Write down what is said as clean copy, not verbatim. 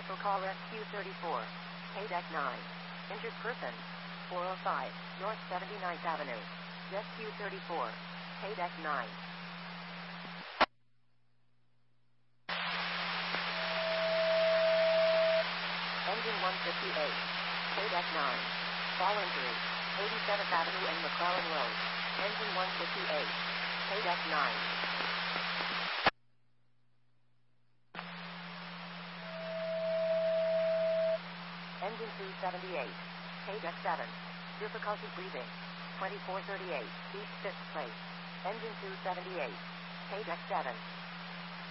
Commercial call rescue 34. Deck 9. Injured person. 405 North 79th Avenue. Rescue 34. Deck 9. Engine 158. Deck 9. Fall injury. 87th Avenue and McClellan Road. Engine 158. Deck 9. Engine 278. Deck 7. Difficulty breathing. 2438. East 5th place. Engine 278. Deck 7.